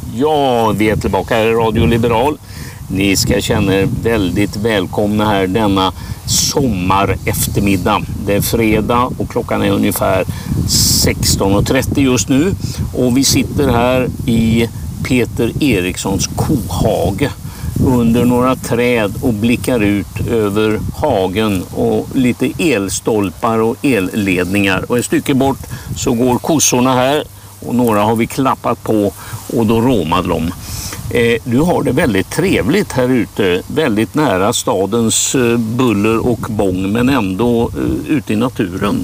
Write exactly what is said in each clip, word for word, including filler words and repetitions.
Ja, vi är tillbaka här i Radio Liberal. Ni ska känna er väldigt välkomna här denna sommar eftermiddag. Det är fredag och klockan är ungefär sexton och trettio just nu. Och vi sitter här i Peter Erikssons kohage under några träd och blickar ut över hagen och lite elstolpar och elledningar. Och ett stycke bort så går kossorna här och några har vi klappat på och då råmar de. Eh, du har det väldigt trevligt här ute, väldigt nära stadens eh, buller och bång men ändå eh, ute i naturen.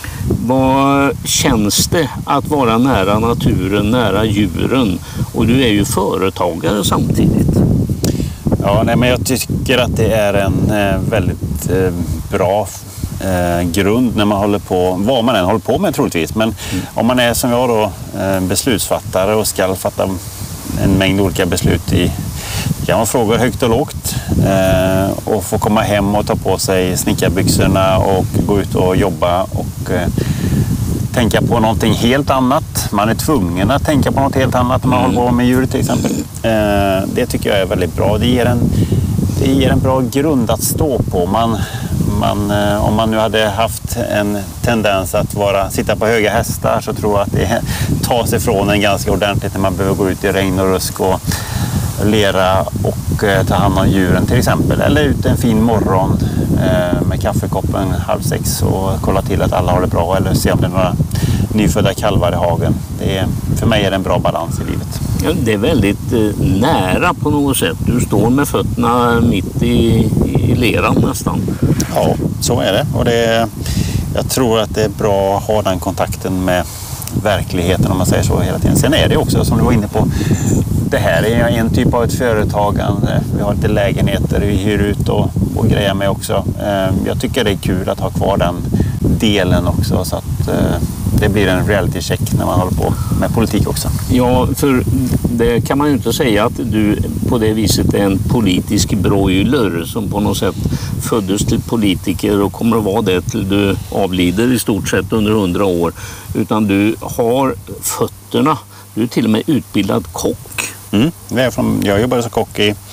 Vad känns det att vara nära naturen, nära djuren? Och du är ju företagare samtidigt. Ja, nej, men jag tycker att det är en eh, väldigt eh, bra eh, grund när man håller på, vad man än håller på med troligtvis. Men mm. om man är som jag då eh, beslutsfattare och ska fatta en mängd olika beslut i, det kan vara frågor högt och lågt eh, och få komma hem och ta på sig snickarbyxorna och gå ut och jobba och eh, tänka på någonting helt annat. Man är tvungen att tänka på något helt annat när man mm. håller på med djur till exempel. Eh, det tycker jag är väldigt bra. Det ger en, det ger en bra grund att stå på. Man, man, eh, om man nu hade haft en tendens att vara, sitta på höga hästar så tror jag att det tar sig från en ganska ordentligt när man behöver gå ut i regn och rusk och lera och eh, ta hand om djuren till exempel. Eller ut en fin morgon eh, med kaffekoppen halv sex och kolla till att alla har det bra eller se om det är några nyfödda kalvar i hagen. Det är, för mig är det en bra balans i livet. Ja, det är väldigt eh, nära på något sätt. Du står med fötterna mitt i, i leran nästan. Ja, så är det. Och det är, jag tror att det är bra att ha den kontakten med verkligheten om man säger så hela tiden. Sen är det också som du var inne på, det här är en typ av ett företagande. Vi har lite lägenheter vi hyr ut och, och grejer med också. Jag tycker det är kul att ha kvar den delen också så att det blir en reality check när man håller på med politik också. Ja, för det kan man ju inte säga att du på det viset är en politisk broiler som på något sätt föddes till politiker och kommer att vara det till du avlider i stort sett under hundra år. Utan du har fötterna. Du är till och med utbildad kock. Mm, jag, är från, jag jobbade som kock i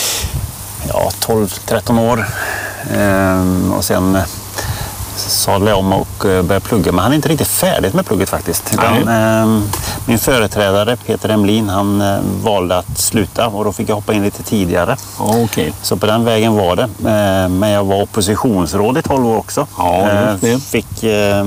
ja, tolv tretton år. Ehm, och sen sadlade jag om och började plugga. Men han är inte riktigt färdigt med plugget faktiskt. Utan, eh, min företrädare Peter Emlin, han eh, valde att sluta och då fick jag hoppa in lite tidigare. Ja, okay. Så på den vägen var det. Eh, men jag var oppositionsråd i tolv år också. Ja, eh, fick eh,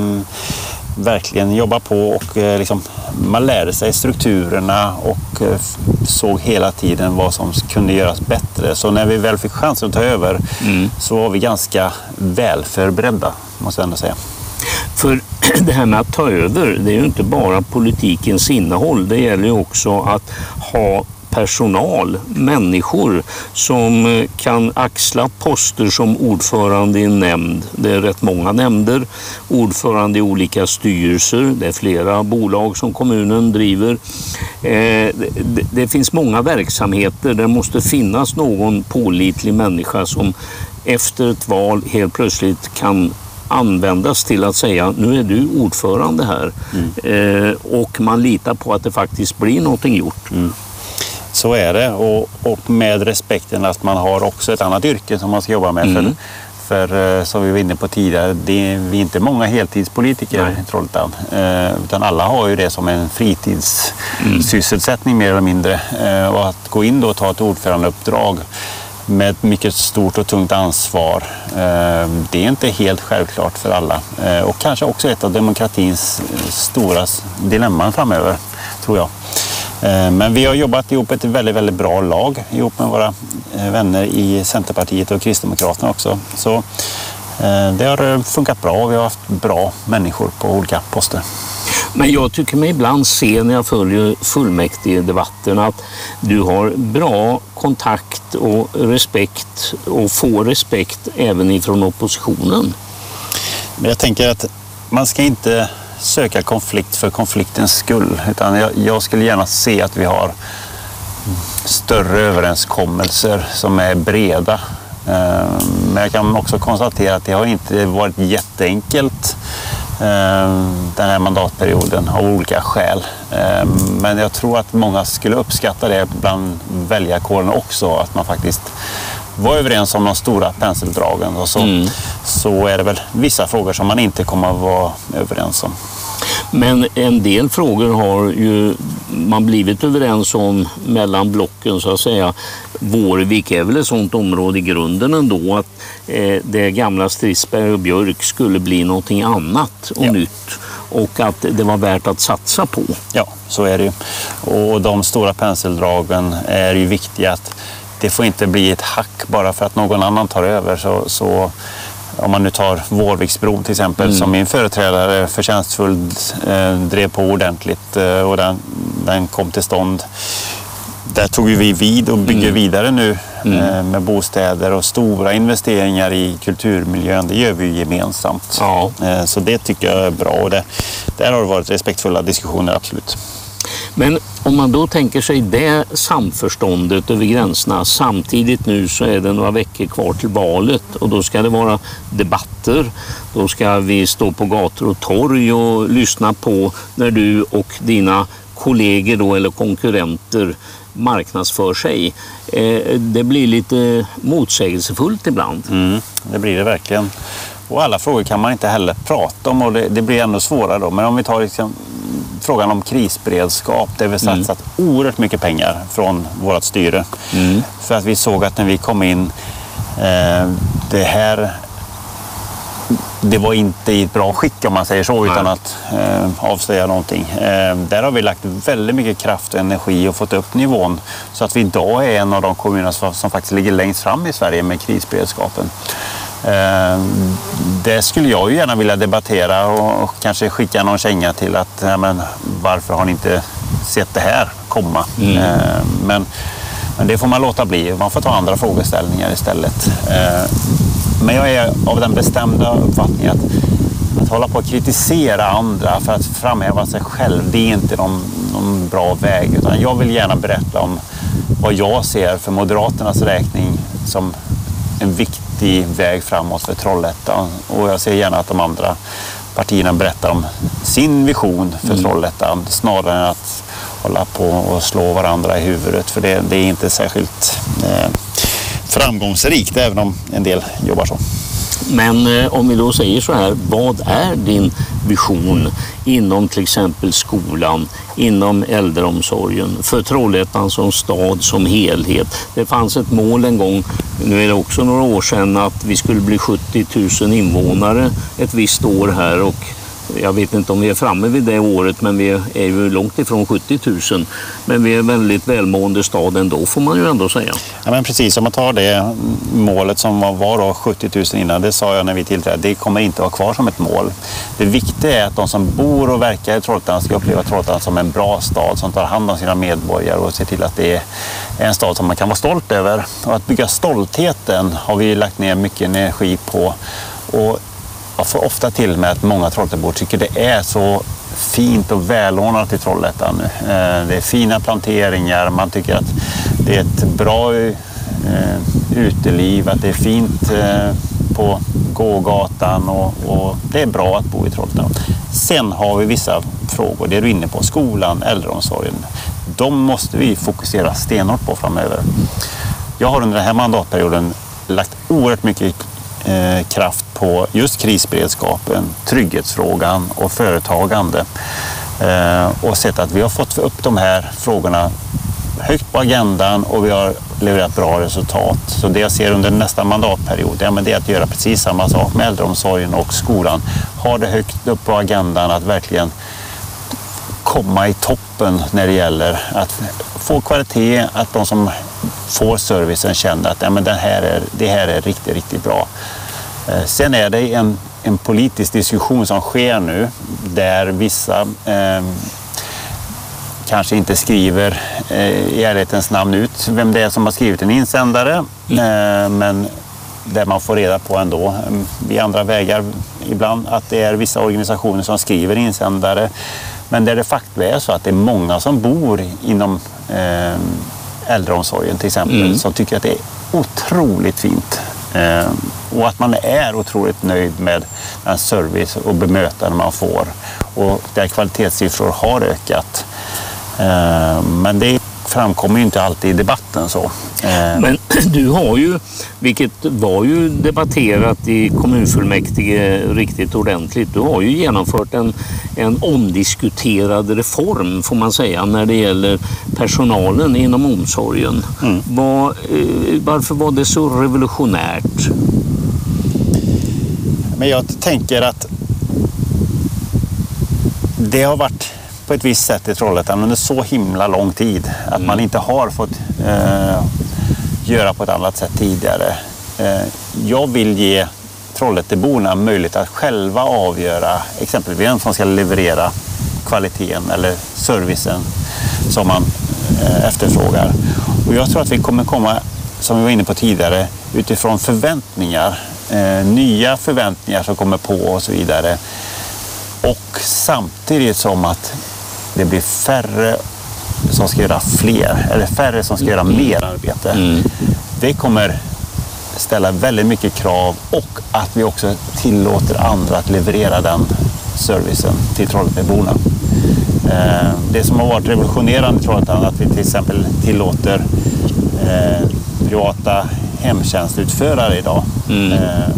verkligen jobba på och eh, liksom, man lärde sig strukturerna och eh, såg hela tiden vad som kunde göras bättre. Så när vi väl fick chansen att ta över mm. så var vi ganska väl förberedda, måste jag ändå säga. För det här med att ta över, det är ju inte bara politikens innehåll. Det gäller ju också att ha personal, människor som kan axla poster som ordförande i en nämnd. Det är rätt många nämnder, ordförande i olika styrelser, det är flera bolag som kommunen driver. Eh, det, det finns många verksamheter där det måste finnas någon pålitlig människa som efter ett val helt plötsligt kan användas till att säga nu är du ordförande här mm. eh, och man litar på att det faktiskt blir någonting gjort. Mm. Så är det och, och med respekten att man har också ett annat yrke som man ska jobba med. Mm. För, för som vi var inne på tidigare, det är, vi är inte många heltidspolitiker Nej. i Trollhättan. Eh, utan alla har ju det som en fritidssysselsättning mm. mer eller mindre. Eh, och att gå in då och ta ett ordförandeuppdrag med ett mycket stort och tungt ansvar. Eh, det är inte helt självklart för alla. Eh, och kanske också ett av demokratins stora dilemman framöver, tror jag. Men vi har jobbat ihop ett väldigt, väldigt bra lag ihop med våra vänner i Centerpartiet och Kristdemokraterna också. Så det har funkat bra och vi har haft bra människor på olika poster. Men jag tycker mig ibland se när jag följer fullmäktigedebatten att du har bra kontakt och respekt och får respekt även ifrån oppositionen. Men jag tänker att man ska inte söka konflikt för konfliktens skull. Utan jag, jag skulle gärna se att vi har större överenskommelser som är breda. Men jag kan också konstatera att det har inte varit jätteenkelt den här mandatperioden av olika skäl. Men jag tror att många skulle uppskatta det bland väljarkåren också, att man faktiskt var överens om de stora penseldragen. Och så, mm. så är det väl vissa frågor som man inte kommer att vara överens om. Men en del frågor har ju man blivit överens om mellan blocken, så att säga. Vårvik är väl ett sådant område i grunden ändå, att eh, det gamla Stridsberg och Björk skulle bli någonting annat och ja. nytt, och att det var värt att satsa på. Ja, så är det ju. Och de stora penseldragen är ju viktiga. Att det får inte bli ett hack bara för att någon annan tar över. Så, så om man nu tar Vårviksbron till exempel, mm. som min företrädare förtjänstfullt eh, drev på ordentligt eh, och den, den kom till stånd. Där tog vi vid och bygger mm. vidare nu mm. eh, med bostäder och stora investeringar i kulturmiljön. Det gör vi ju gemensamt. Ja. Eh, så det tycker jag är bra, och det, där har det varit respektfulla diskussioner, absolut. Men om man då tänker sig det samförståndet över gränserna, samtidigt nu så är det några veckor kvar till valet, och då ska det vara debatter, då ska vi stå på gator och torg och lyssna på när du och dina kollegor då, eller konkurrenter, marknadsför sig. Eh, det blir lite motsägelsefullt ibland. Mm, det blir det verkligen. Och alla frågor kan man inte heller prata om, och det, det blir ännu svårare då. Men om vi tar liksom frågan om krisberedskap, där vi satsat mm. oerhört mycket pengar från vårt styre. Mm. För att vi såg att när vi kom in, eh, det här det var inte i ett bra skick, om man säger så, utan Nej. att eh, avslöja någonting. Eh, där har vi lagt väldigt mycket kraft och energi och fått upp nivån, så att vi idag är en av de kommuner som, som faktiskt ligger längst fram i Sverige med krisberedskapen. Eh, det skulle jag ju gärna vilja debattera och, och kanske skicka någon känga till att ja, men, varför har ni inte sett det här komma? Mm. Eh, men, men det får man låta bli. Man får ta andra frågeställningar istället. Eh, men jag är av den bestämda uppfattningen att, att hålla på att kritisera andra för att framhäva sig själv, det är inte någon, någon bra väg. Utan jag vill gärna berätta om vad jag ser för Moderaternas räkning som en viktig väg framåt för Trollhättan, och jag ser gärna att de andra partierna berättar om sin vision för mm. Trollhättan, snarare än att hålla på och slå varandra i huvudet, för det, det är inte särskilt eh, framgångsrikt, även om en del jobbar så. Men eh, om vi då säger så här, vad är din vision inom till exempel skolan, inom äldreomsorgen, för Trollhättan som stad som helhet? Det fanns ett mål en gång, nu är det också några år sedan, att vi skulle bli sjuttio tusen invånare ett visst år här, och jag vet inte om vi är framme vid det året, men vi är ju långt ifrån sjuttio tusen. Men vi är en väldigt välmående stad ändå, får man ju ändå säga. Ja, men precis, om man tar det målet som var då sjuttio tusen innan, det sa jag när vi tillträdde, det kommer inte att vara kvar som ett mål. Det viktiga är att de som bor och verkar i Trollhättan ska uppleva Trollhättan som en bra stad som tar hand om sina medborgare och ser till att det är en stad som man kan vara stolt över. Och att bygga stoltheten har vi lagt ner mycket energi på, och jag får ofta till med att många Trollhättabor tycker det är så fint och välordnat i Trollhättan nu. Det är fina planteringar, man tycker att det är ett bra uteliv, att det är fint på gågatan, och, och det är bra att bo i Trollhättan. Sen har vi vissa frågor, det är du inne på, skolan, äldreomsorgen. De måste vi fokusera stenhårt på framöver. Jag har under den här mandatperioden lagt oerhört mycket Eh, kraft på just krisberedskapen, trygghetsfrågan och företagande, eh, och sett att vi har fått upp de här frågorna högt på agendan, och vi har levererat bra resultat. Så det jag ser under nästa mandatperiod, ja, men det är att göra precis samma sak med äldreomsorgen och skolan. Ha det högt upp på agendan, att verkligen komma i toppen när det gäller att få kvalitet, att de som får servicen känner att ja, men det, här är, det här är riktigt, riktigt bra. Eh, sen är det en, en politisk diskussion som sker nu, där vissa eh, kanske inte skriver eh, i ärlighetens namn ut vem det är som har skrivit en insändare, mm. eh, men där man får reda på ändå vid andra vägar ibland att det är vissa organisationer som skriver insändare, men där det faktiskt är så att det är många som bor inom eh, äldreomsorgen till exempel, mm. som tycker att det är otroligt fint Eh, och att man är otroligt nöjd med den service och bemötande man får. Och där kvalitetssiffror har ökat. Eh, men det framkommer ju inte alltid i debatten så. Eh. Men du har ju, vilket var ju debatterat i kommunfullmäktige riktigt ordentligt, du har ju genomfört en, en omdiskuterad reform får man säga när det gäller personalen inom omsorgen. Mm. Var, eh, varför var det så revolutionärt? Men jag tänker att det har varit på ett visst sätt i Trollhättan under så himla lång tid att mm. man inte har fått eh, göra på ett annat sätt tidigare. Eh, jag vill ge Trollhätteborna möjlighet att själva avgöra exempelvis vem som ska leverera kvaliteten eller servicen som man eh, efterfrågar. Och jag tror att vi kommer komma, som vi var inne på tidigare, utifrån förväntningar, eh, nya förväntningar som kommer på och så vidare. Och samtidigt som att det blir färre som ska göra fler, eller färre som ska göra mer arbete. Mm. Det kommer ställa väldigt mycket krav och att vi också tillåter andra att leverera den servicen till Trollhätteborna. Det som har varit revolutionerande i Trollhättan är att vi till exempel tillåter privata hemtjänstutförare idag. Mm.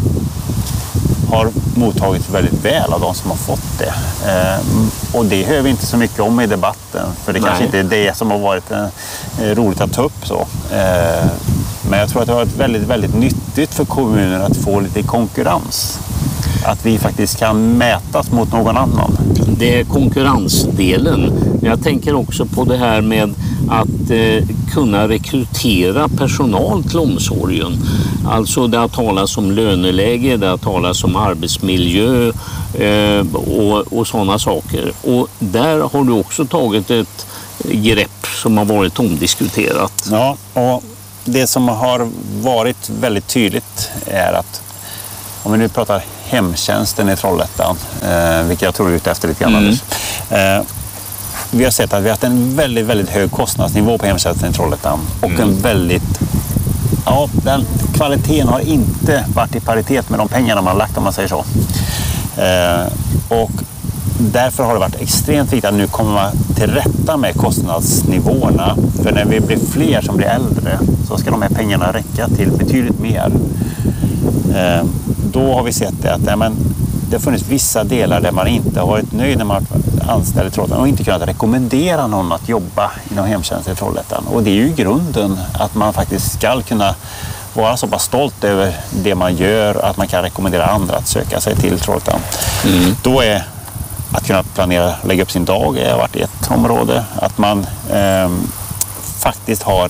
Har mottagits väldigt väl av de som har fått det. Eh, och det hör vi inte så mycket om i debatten. För det Nej. kanske inte är det som har varit eh, roligt att ta upp så. Eh, men jag tror att det har varit väldigt, väldigt nyttigt för kommunen att få lite konkurrens. Att vi faktiskt kan mätas mot någon annan. Det är konkurrensdelen. Jag tänker också på det här med att eh, kunna rekrytera personal till omsorgen. Alltså det har talats om löneläge, det har talats om arbetsmiljö eh, och, och sådana saker. Och där har du också tagit ett grepp som har varit omdiskuterat. Ja, och det som har varit väldigt tydligt är att om vi nu pratar hemtjänsten i Trollhättan, eh, vilket jag tror är ute efter lite grann. Mm. Eh, vi har sett att vi har haft en väldigt, väldigt hög kostnadsnivå på hemtjänsten i Trollhättan. Och mm. en väldigt, ja, den kvaliteten har inte varit i paritet med de pengarna man har lagt om man säger så. Eh, och därför har det varit extremt viktigt att nu komma till rätta med kostnadsnivåerna. För när vi blir fler som blir äldre så ska de här pengarna räcka till betydligt mer. Eh, då har vi sett det att ja, men, det har funnits vissa delar där man inte har varit nöjd när man varit anställd i Trollhättan och inte kunnat rekommendera någon att jobba inom hemtjänsten i Trollhättan. Och det är ju grunden att man faktiskt ska kunna vara så pass stolt över det man gör att man kan rekommendera andra att söka sig till Trollhättan. Mm. Då är att kunna planera, lägga upp sin dag har varit ett område. Att man eh, faktiskt har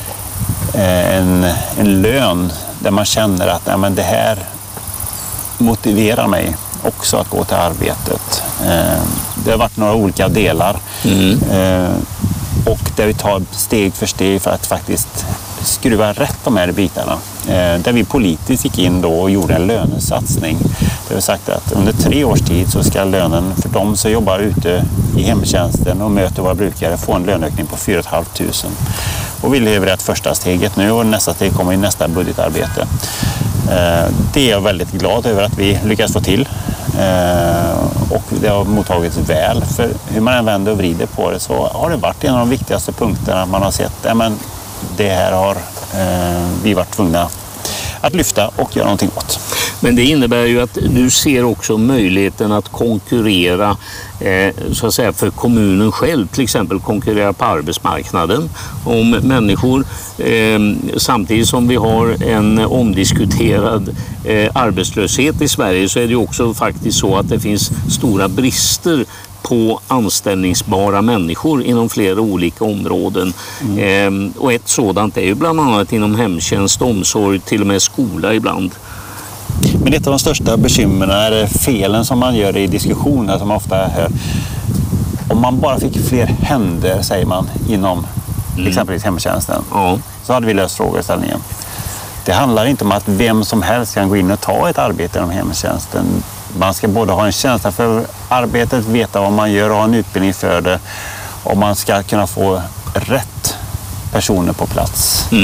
eh, en, en lön där man känner att nej, men det här motiverar mig också att gå till arbetet. Eh, det har varit några olika delar. Mm. Eh, och där vi tar steg för steg för att faktiskt skruva rätt de här bitarna. Eh, där vi politiskt gick in då och gjorde en lönesatsning. Det har sagt att under tre års tid så ska lönen för de som jobbar ute i hemtjänsten och möter våra brukare få en löneökning på fyra tusen femhundra. Och vi levererar ett första steget nu och nästa steg kommer i nästa budgetarbete. Eh, det är jag väldigt glad över att vi lyckas få till. Eh, och det har mottagits väl. För hur man än vänder och vrider på det så har det varit en av de viktigaste punkterna man har sett. Ja, men det här har eh, vi varit tvungna att lyfta och göra någonting åt. Men det innebär ju att du ser också möjligheten att konkurrera eh, så att säga för kommunen själv, till exempel konkurrera på arbetsmarknaden om människor eh, samtidigt som vi har en omdiskuterad eh, arbetslöshet i Sverige så är det ju också faktiskt så att det finns stora brister på anställningsbara människor inom flera olika områden. Mm. Eh, och ett sådant är ju bland annat inom hemtjänst, omsorg, till och med skola ibland. Men ett av de största bekymren är felen som man gör i diskussioner som man ofta hör. Om man bara fick fler händer, säger man, inom mm. exempelvis hemtjänsten, ja. så hade vi löst frågeställningen. Det handlar inte om att vem som helst kan gå in och ta ett arbete inom hemtjänsten. Man ska både ha en känsla för arbetet, veta vad man gör och ha en utbildning för det. Och man ska kunna få rätt personer på plats. Mm.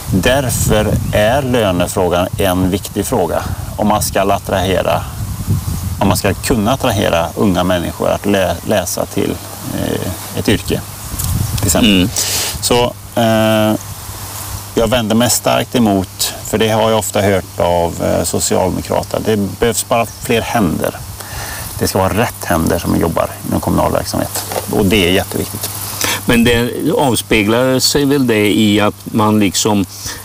Därför är lönefrågan en viktig fråga om man ska attrahera, om man ska kunna attrahera unga människor att lä- läsa till eh, ett yrke till exempel. Mm. Så eh, jag vänder mig starkt emot, för det har jag ofta hört av eh, socialdemokrater. Det behövs bara fler händer. Det ska vara rätt händer som jobbar inom kommunal verksamhet. Och det är jätteviktigt. Men det avspeglar sig väl det i att man liksom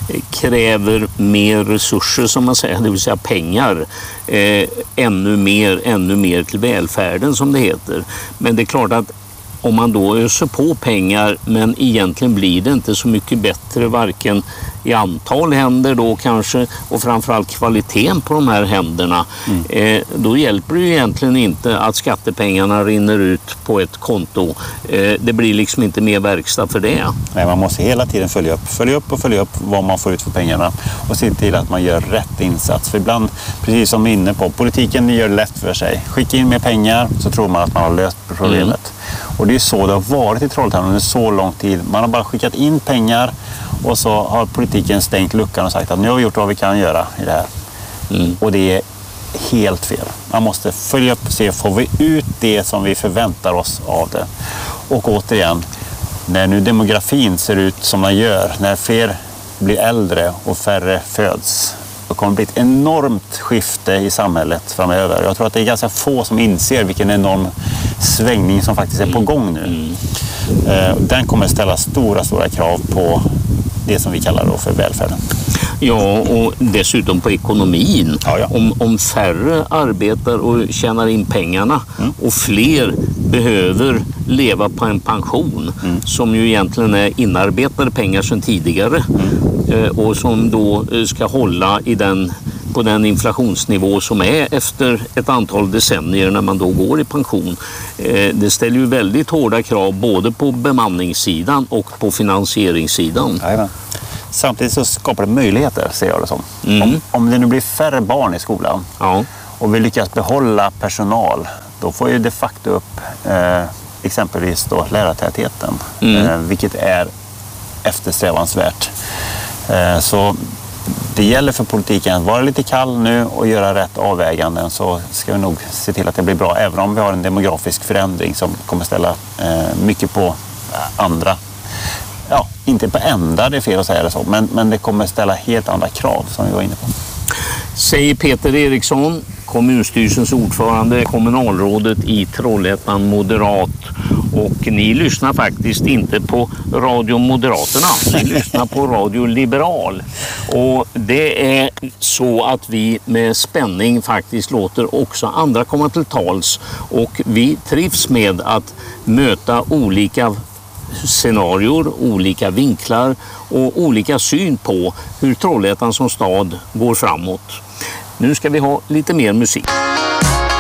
kräver mer resurser, som man säger, det vill säga pengar. Eh, ännu mer, ännu mer till välfärden, som det heter. Men det är klart att om man då öser på pengar, men egentligen blir det inte så mycket bättre, varken i antal händer då kanske, och framförallt kvaliteten på de här händerna, mm. eh, då hjälper det ju egentligen inte att skattepengarna rinner ut på ett konto. Eh, det blir liksom inte mer verkstad för det. Nej, man måste hela tiden följa upp, följa upp och följa upp vad man får ut för pengarna och se till att man gör rätt insats. För ibland, precis som inne på, politiken gör det lätt för sig. Skicka in mer pengar så tror man att man har löst problemet. Mm. Och det är så det har varit i Trollhättan under så lång tid. Man har bara skickat in pengar och så har politiken stängt luckan och sagt att nu har vi gjort vad vi kan göra i det här. Mm. Och det är helt fel. Man måste följa upp och se, får vi ut det som vi förväntar oss av det? Och återigen, när nu demografin ser ut som den gör, när fler blir äldre och färre föds, då kommer det bli ett enormt skifte i samhället framöver. Jag tror att det är ganska få som inser vilken enorm svängning som faktiskt är på gång nu. Mm. Den kommer ställa stora, stora krav på det som vi kallar då för välfärden. Ja, och dessutom på ekonomin. Ja, ja. Om, om färre arbetar och tjänar in pengarna mm. och fler behöver leva på en pension mm. som ju egentligen är inarbetade pengar sedan tidigare mm. och som då ska hålla i den, på den inflationsnivå som är efter ett antal decennier när man då går i pension. Det ställer ju väldigt hårda krav både på bemanningssidan och på finansieringssidan. Jajamän. Samtidigt så skapar det möjligheter, ser jag det som. Mm. Om, om det nu blir färre barn i skolan ja. och vi lyckas behålla personal, då får ju de facto upp eh, exempelvis då lärartätheten, mm. eh, vilket är eftersträvansvärt. Eh, så det gäller för politiken att vara lite kall nu och göra rätt avväganden, så ska vi nog se till att det blir bra, även om vi har en demografisk förändring som kommer ställa eh, mycket på andra. Ja, inte på ända, det är fel att säga det så, men, men det kommer ställa helt andra krav som vi var inne på. Säger Peter Eriksson, kommunstyrelsens ordförande, kommunalrådet i Trollhättan, moderat. Och ni lyssnar faktiskt inte på Radio Moderaterna, ni lyssnar på Radio Liberal. Och det är så att vi med spänning faktiskt låter också andra komma till tals. Och vi trivs med att möta olika scenarior, olika vinklar och olika syn på hur Trollhättan som stad går framåt. Nu ska vi ha lite mer musik.